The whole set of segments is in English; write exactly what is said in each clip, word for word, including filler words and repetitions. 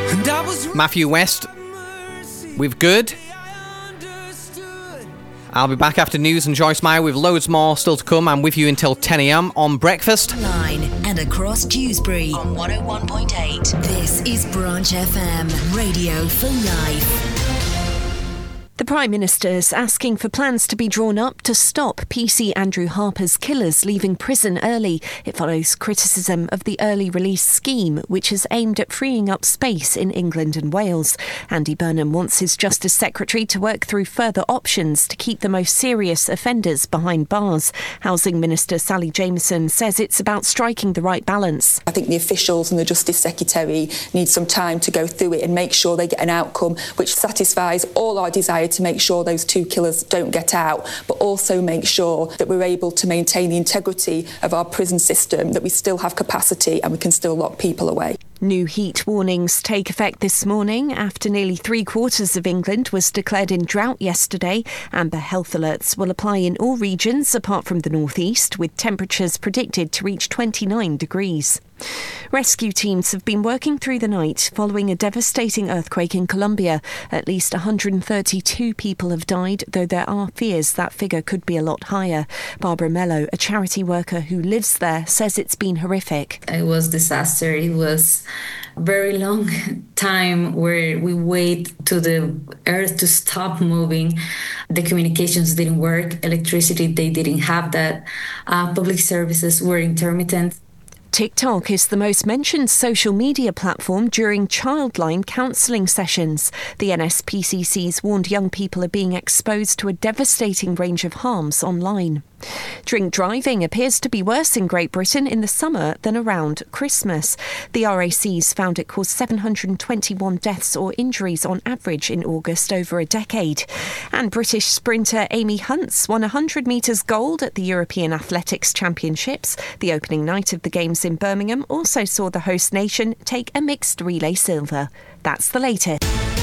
Matthew West with Good. I'll be back after news and Joyce Meyer with loads more still to come. I'm with you until ten a.m. on Breakfast. Line and across Dewsbury on one oh one point eight. This is Branch F M, radio for life. The Prime Minister's asking for plans to be drawn up to stop P C Andrew Harper's killers leaving prison early. It follows criticism of the early release scheme, which is aimed at freeing up space in England and Wales. Andy Burnham wants his Justice Secretary to work through further options to keep the most serious offenders behind bars. Housing Minister Sally Jameson says it's about striking the right balance. I think the officials and the Justice Secretary need some time to go through it and make sure they get an outcome which satisfies all our desire to make sure those two killers don't get out, but also make sure that we're able to maintain the integrity of our prison system, that we still have capacity and we can still lock people away. New heat warnings take effect this morning after nearly three quarters of England was declared in drought yesterday. Amber health alerts will apply in all regions apart from the northeast, with temperatures predicted to reach twenty-nine degrees. Rescue teams have been working through the night following a devastating earthquake in Colombia. At least one hundred thirty-two people have died, though there are fears that figure could be a lot higher. Barbara Mello, a charity worker who lives there, says it's been horrific. It was disaster. It was a very long time where we wait to the earth to stop moving. The communications didn't work. Electricity, they didn't have that. Uh, public services were intermittent. TikTok is the most mentioned social media platform during childline counselling sessions. The N S P C C's warned young people are being exposed to a devastating range of harms online. Drink driving appears to be worse in Great Britain in the summer than around Christmas. The R A C's found it caused seven hundred twenty-one deaths or injuries on average in August over a decade. And British sprinter Amy Hunts won one hundred metres gold at the European Athletics Championships. The opening night of the Games in Birmingham also saw the host nation take a mixed relay silver. That's the latest.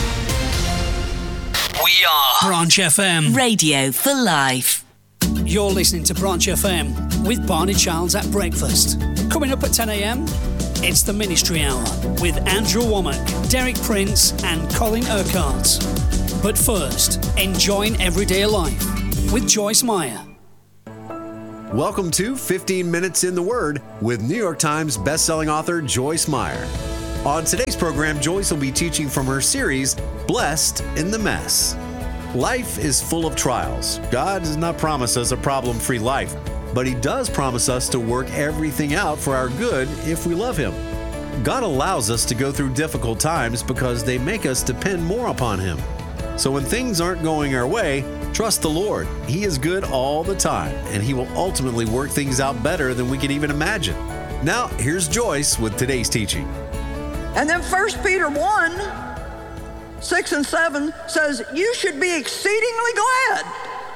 We are Branch F M, radio for life. You're listening to Branch F M with Barney Childs at breakfast. Coming up at ten a.m, it's the Ministry Hour with Andrew Womack, Derek Prince and Colin Urquhart. But first, enjoying everyday life with Joyce Meyer. Welcome to fifteen minutes in the Word with New York Times bestselling author Joyce Meyer. On today's program, Joyce will be teaching from her series, Blessed in the Mess. Life is full of trials. God does not promise us a problem-free life, but He does promise us to work everything out for our good if we love Him. God allows us to go through difficult times because they make us depend more upon Him. So when things aren't going our way, trust the Lord. He is good all the time, and He will ultimately work things out better than we can even imagine. Now, here's Joyce with today's teaching. And then First Peter one, six and seven says, you should be exceedingly glad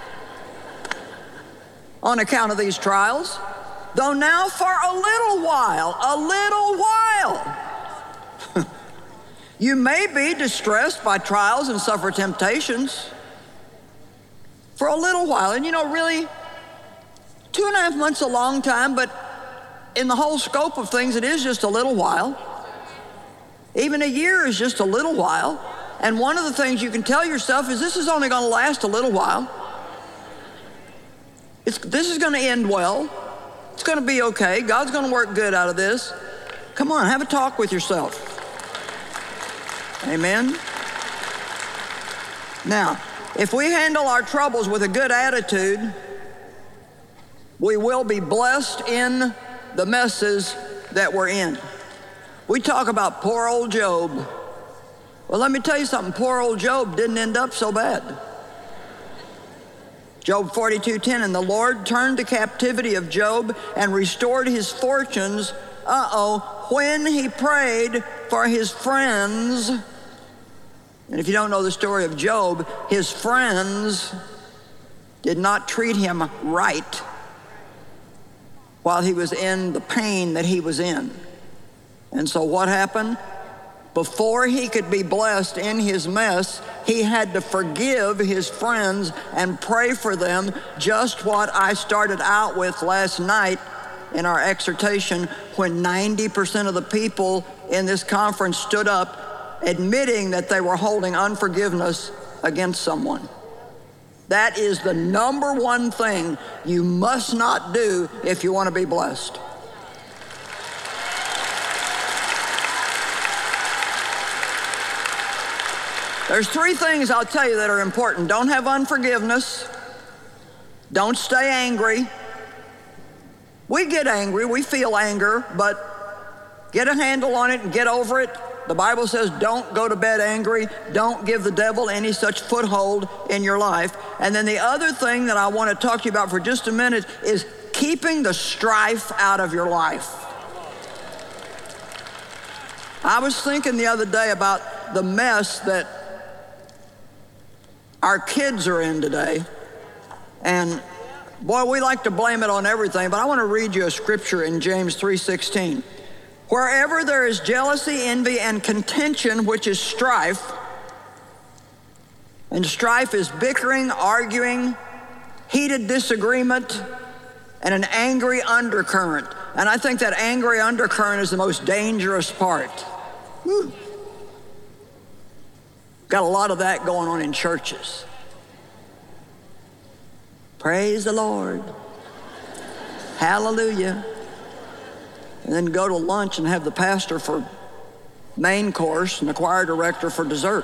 on account of these trials, though now for a little while, a little while, you may be distressed by trials and suffer temptations for a little while. And you know, really, two and a half months is a long time, but in the whole scope of things, it is just a little while. Even a year is just a little while. And one of the things you can tell yourself is this is only going to last a little while. It's, this is going to end well. It's going to be okay. God's going to work good out of this. Come on, have a talk with yourself. Amen. Now, if we handle our troubles with a good attitude, we will be blessed in the messes that we're in. We talk about poor old Job. Well, let me tell you something. Poor old Job didn't end up so bad. Job forty-two ten, and the Lord turned the captivity of Job and restored his fortunes, uh-oh, when he prayed for his friends. And if you don't know the story of Job, his friends did not treat him right while he was in the pain that he was in. And so what happened? Before he could be blessed in his mess, he had to forgive his friends and pray for them, just what I started out with last night in our exhortation when ninety percent of the people in this conference stood up admitting that they were holding unforgiveness against someone. That is the number one thing you must not do if you want to be blessed. There's three things I'll tell you that are important. Don't have unforgiveness. Don't stay angry. We get angry, we feel anger, but get a handle on it and get over it. The Bible says don't go to bed angry. Don't give the devil any such foothold in your life. And then the other thing that I want to talk to you about for just a minute is keeping the strife out of your life. I was thinking the other day about the mess that our kids are in today. And boy, we like to blame it on everything, but I want to read you a scripture in James three sixteen. Wherever there is jealousy, envy, and contention, which is strife, and strife is bickering, arguing, heated disagreement, and an angry undercurrent. And I think that angry undercurrent is the most dangerous part. Whew. Got a lot of that going on in churches. Praise the Lord. Hallelujah. And then go to lunch and have the pastor for main course and the choir director for dessert.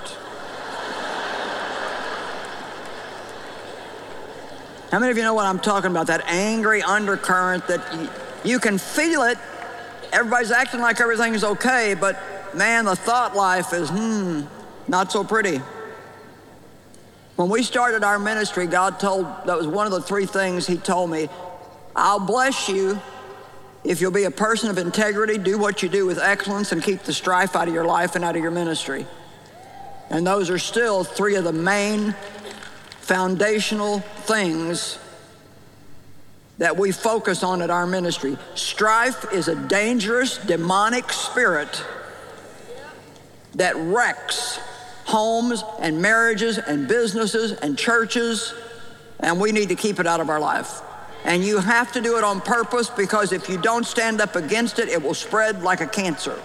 How many of you know what I'm talking about? That angry undercurrent that you, you can feel it. Everybody's acting like everything's okay, but man, the thought life is, hmm, not so pretty. When we started our ministry, God told, that was one of the three things he told me, I'll bless you if you'll be a person of integrity, do what you do with excellence, and keep the strife out of your life and out of your ministry. And those are still three of the main foundational things that we focus on at our ministry. Strife is a dangerous, demonic spirit that wrecks homes and marriages and businesses and churches, and we need to keep it out of our life. And you have to do it on purpose, because if you don't stand up against it, it will spread like a cancer.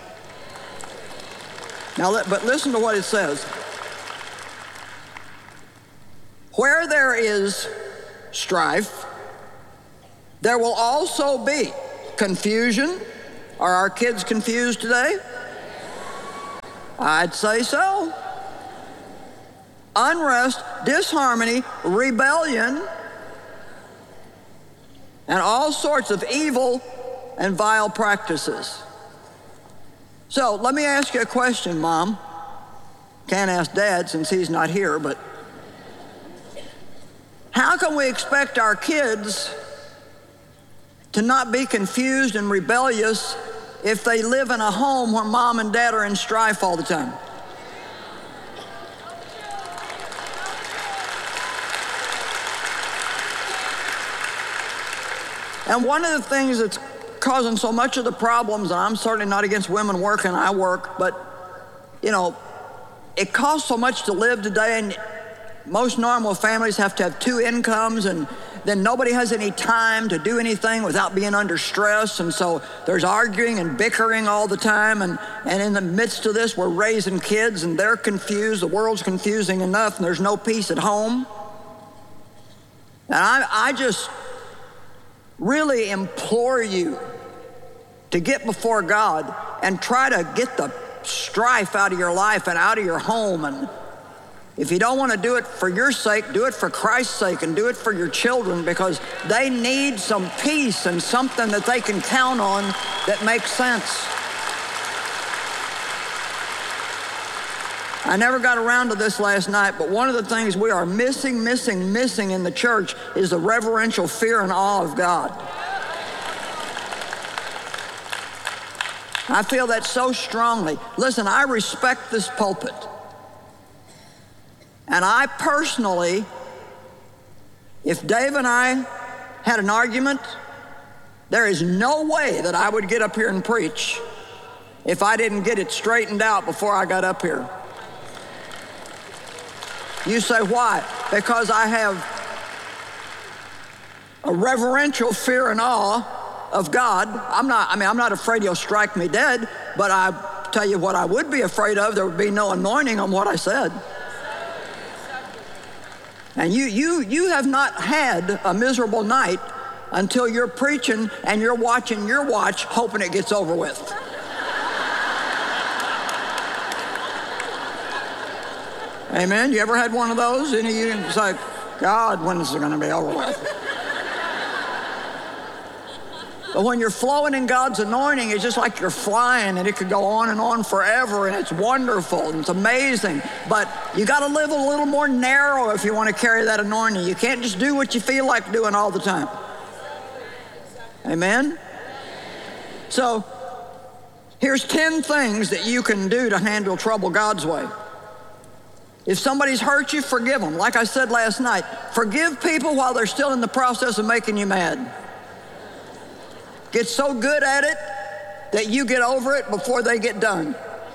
Now, but listen to what it says. Where there is strife, there will also be confusion. Are our kids confused today? I'd say so. Unrest, disharmony, rebellion, and all sorts of evil and vile practices. So let me ask you a question, Mom. Can't ask Dad since he's not here, but how can we expect our kids to not be confused and rebellious if they live in a home where Mom and Dad are in strife all the time? And one of the things that's causing so much of the problems, and I'm certainly not against women working, I work, but, you know, it costs so much to live today, and most normal families have to have two incomes, and then nobody has any time to do anything without being under stress, and so there's arguing and bickering all the time, and, and in the midst of this, we're raising kids, and they're confused, the world's confusing enough, and there's no peace at home. And I, I just really implore you to get before God and try to get the strife out of your life and out of your home. And if you don't want to do it for your sake, do it for Christ's sake, and do it for your children, because they need some peace and something that they can count on that makes sense. I never got around to this last night, but one of the things we are missing, missing, missing in the church is the reverential fear and awe of God. I feel that so strongly. Listen, I respect this pulpit. And I personally, if Dave and I had an argument, there is no way that I would get up here and preach if I didn't get it straightened out before I got up here. You say, why? Because I have a reverential fear and awe of God. I'm not, I mean, I'm not afraid he'll strike me dead, but I tell you what I would be afraid of. There would be no anointing on what I said. And you, you, you have not had a miserable night until you're preaching and you're watching your watch, hoping it gets over with. Amen. You ever had one of those? And you, it's like, God, when is it going to be over with? But when you're flowing in God's anointing, it's just like you're flying, and it could go on and on forever, and it's wonderful, and it's amazing. But you got to live a little more narrow if you want to carry that anointing. You can't just do what you feel like doing all the time. Amen? So, here's ten things that you can do to handle trouble God's way. If somebody's hurt you, forgive them. Like I said last night, forgive people while they're still in the process of making you mad. Get so good at it that you get over it before they get done.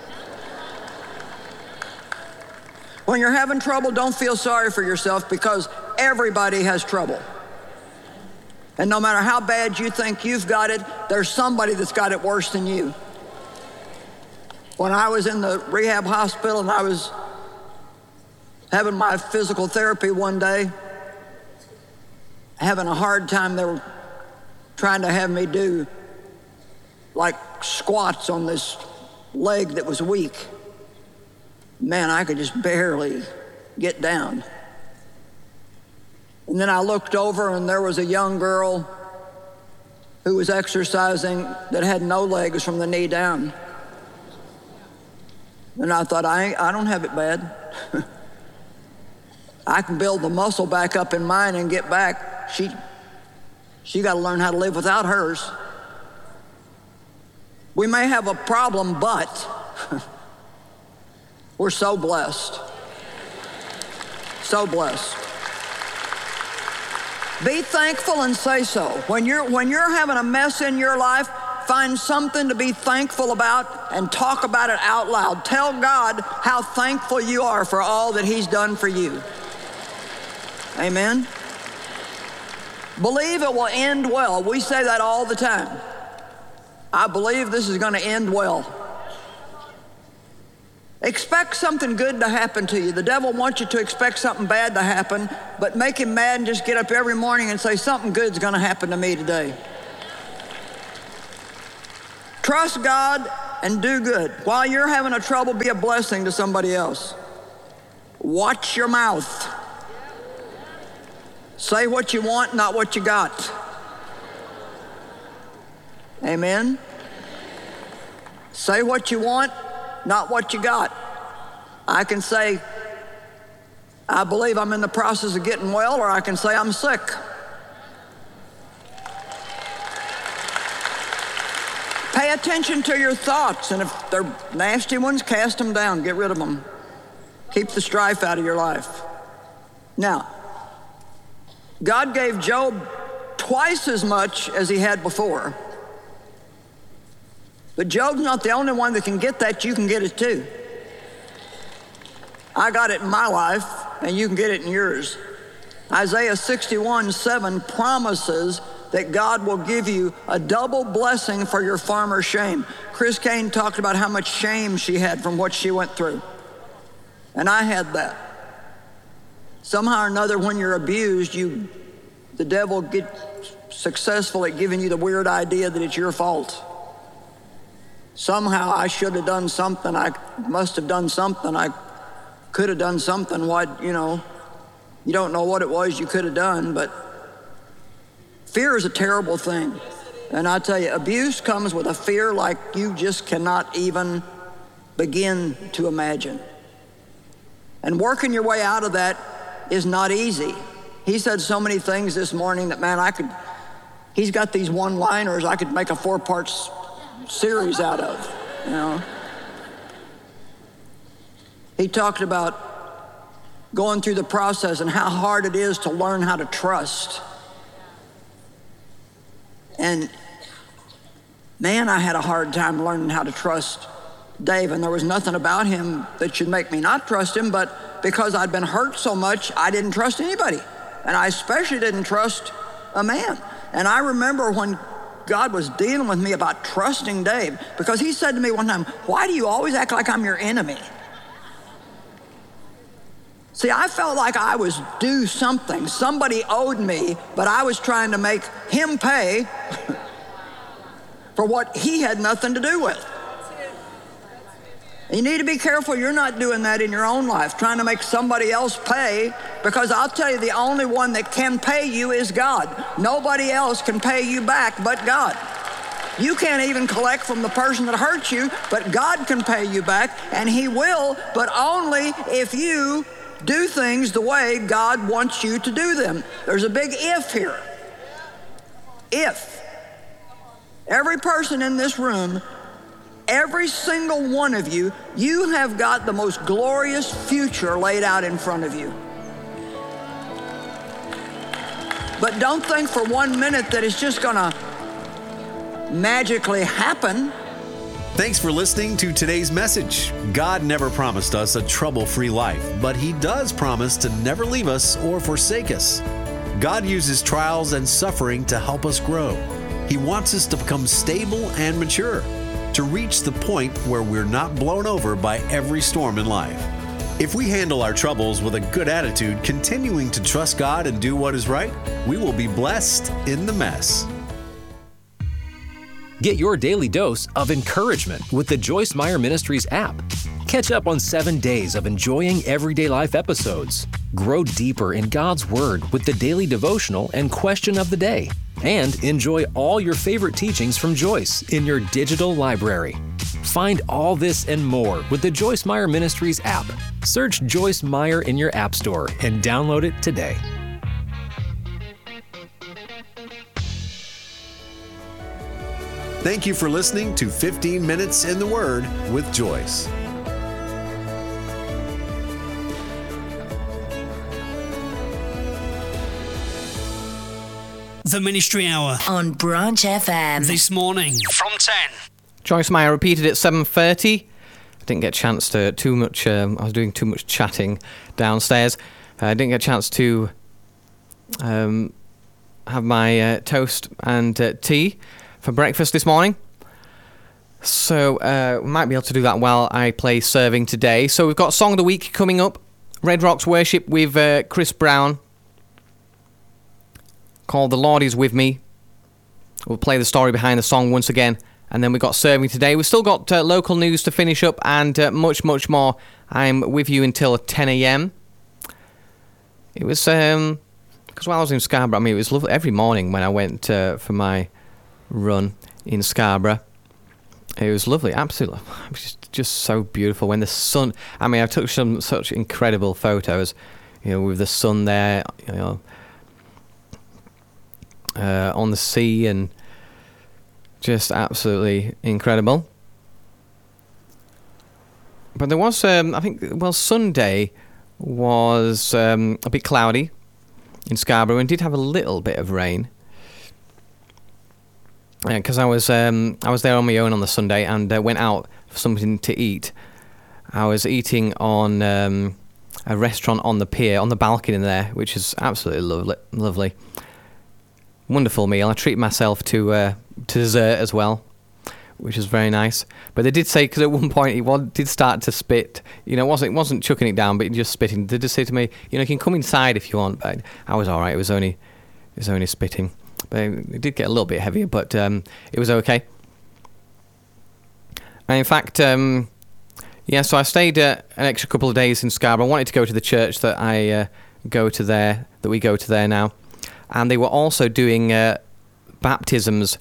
When you're having trouble, don't feel sorry for yourself, because everybody has trouble. And no matter how bad you think you've got it, there's somebody that's got it worse than you. When I was in the rehab hospital and I was having my physical therapy one day, having a hard time, they were trying to have me do like squats on this leg that was weak. Man, I could just barely get down. And then I looked over, and there was a young girl who was exercising that had no legs from the knee down. And I thought, I, I don't have it bad. I can build the muscle back up in mine and get back. She She got to learn how to live without hers. We may have a problem, but we're so blessed. So blessed. Be thankful and say so. When you're, when you're having a mess in your life, find something to be thankful about and talk about it out loud. Tell God how thankful you are for all that He's done for you. Amen. Believe it will end well. We say that all the time. I believe this is going to end well. Expect something good to happen to you. The devil wants you to expect something bad to happen, but make him mad and just get up every morning and say, something good's going to happen to me today. Trust God and do good. While you're having a trouble, be a blessing to somebody else. Watch your mouth. Say what you want, not what you got. Amen? Say what you want, not what you got. I can say, I believe I'm in the process of getting well, or I can say I'm sick. Pay attention to your thoughts, and if they're nasty ones, cast them down, get rid of them. Keep the strife out of your life. Now, God gave Job twice as much as he had before. But Job's not the only one that can get that. You can get it too. I got it in my life, and you can get it in yours. Isaiah sixty-one seven promises that God will give you a double blessing for your former shame. Chris Kane talked about how much shame she had from what she went through. And I had that. Somehow or another, when you're abused, you, the devil gets successful at giving you the weird idea that it's your fault. Somehow I should have done something. I must have done something. I could have done something. What, you know, you don't know what it was you could have done, but fear is a terrible thing. And I tell you, abuse comes with a fear like you just cannot even begin to imagine. And working your way out of that is not easy. He said so many things this morning that, man, I could, he's got these one-liners I could make a four-part s- series out of, you know. He talked about going through the process and how hard it is to learn how to trust. And man, I had a hard time learning how to trust Dave, and there was nothing about him that should make me not trust him, but because I'd been hurt so much, I didn't trust anybody. And I especially didn't trust a man. And I remember when God was dealing with me about trusting Dave, because he said to me one time, why do you always act like I'm your enemy? See, I felt like I was due something. Somebody owed me, but I was trying to make him pay for what he had nothing to do with. You need to be careful you're not doing that in your own life, trying to make somebody else pay, because I'll tell you, the only one that can pay you is God. Nobody else can pay you back but God. You can't even collect from the person that hurt you, but God can pay you back, and he will, but only if you do things the way God wants you to do them. There's a big if here. If. Every person in this room, every single one of you, you have got the most glorious future laid out in front of you. But don't think for one minute that it's just gonna magically happen. Thanks for listening to today's message. God never promised us a trouble-free life, but he does promise to never leave us or forsake us. God uses trials and suffering to help us grow. He wants us to become stable and mature, to reach the point where we're not blown over by every storm in life. If we handle our troubles with a good attitude, continuing to trust God and do what is right, we will be blessed in the mess. Get your daily dose of encouragement with the Joyce Meyer Ministries app. Catch up on seven days of enjoying everyday life episodes. Grow deeper in God's Word with the daily devotional and question of the day. And enjoy all your favorite teachings from Joyce in your digital library. Find all this and more with the Joyce Meyer Ministries app. Search Joyce Meyer in your app store and download it today. Thank you for listening to fifteen minutes in the Word with Joyce. The Ministry Hour on Branch F M. This morning from ten. Joyce Meyer repeated at seven thirty. I didn't get a chance to too much. Um, I was doing too much chatting downstairs. I uh, didn't get a chance to um, have my uh, toast and uh, tea for breakfast this morning. So uh, we might be able to do that while I play serving today. So we've got Song of the Week coming up. Red Rocks Worship with uh, Chris Brown, called The Lord Is With Me. We'll play the story behind the song once again. And then we've got serving today. We've still got uh, local news to finish up and uh, much, much more. I'm with you until ten a.m. It was, um, because while I was in Scarborough, I mean, it was lovely. Every morning when I went uh, for my run in Scarborough, it was lovely. Absolutely. It was just, just so beautiful. When the sun, I mean, I took some such incredible photos, you know, with the sun there, you know, uh, on the sea, and just absolutely incredible. But there was, um, I think, well, Sunday was um, a bit cloudy in Scarborough and did have a little bit of rain. Because I was um, I was there on my own on the Sunday and uh, went out for something to eat. I was eating on um, a restaurant on the pier, on the balcony there, which is absolutely lovely. lovely. Wonderful meal. I treated myself to uh, to dessert as well, which was very nice. But they did say, because at one point he did start to spit. You know, it wasn't it wasn't chucking it down, but just spitting. They did say to me, you know, you can come inside if you want. But I was all right. It was only it was only spitting. But it did get a little bit heavier, but um, it was okay. And in fact, um, yeah, so I stayed uh, an extra couple of days in Scarborough. I wanted to go to the church that I uh, go to there, that we go to there now. And they were also doing uh, baptisms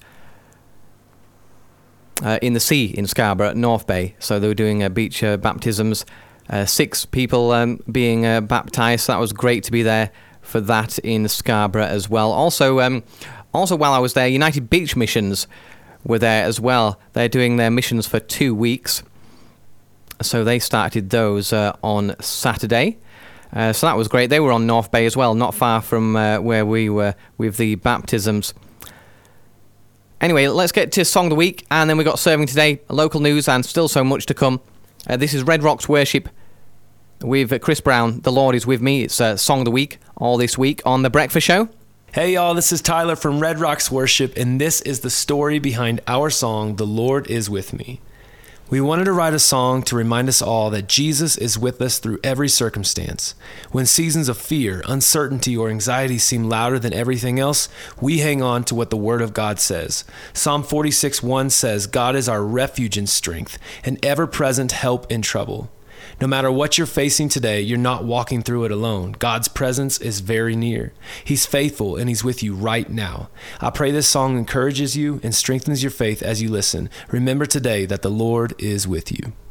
uh, in the sea in Scarborough at North Bay. So they were doing uh, beach uh, baptisms, uh, six people um, being uh, baptised. So that was great to be there for that in Scarborough as well. Also, um, also while I was there, United Beach Missions were there as well. They're doing their missions for two weeks. So they started those uh, on Saturday. Uh, so that was great. They were on North Bay as well, not far from uh, where we were with the baptisms. Anyway, let's get to Song of the Week, and then we got serving today, local news, and still so much to come. Uh, this is Red Rocks Worship with Chris Brown. The Lord Is With Me. It's uh, Song of the Week all this week on The Breakfast Show. Hey y'all, this is Tyler from Red Rocks Worship, and this is the story behind our song, The Lord Is With Me. We wanted to write a song to remind us all that Jesus is with us through every circumstance. When seasons of fear, uncertainty, or anxiety seem louder than everything else, we hang on to what the Word of God says. Psalm forty-six one says, God is our refuge and strength, an ever-present help in trouble. No matter what you're facing today, you're not walking through it alone. God's presence is very near. He's faithful and He's with you right now. I pray this song encourages you and strengthens your faith as you listen. Remember today that the Lord is with you.